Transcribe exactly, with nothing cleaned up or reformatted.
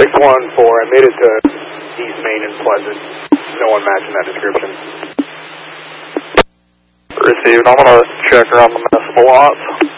six one four, I made it to East Main and Pleasant. No one matching that description. Received. I'm going to check around the municipal lots.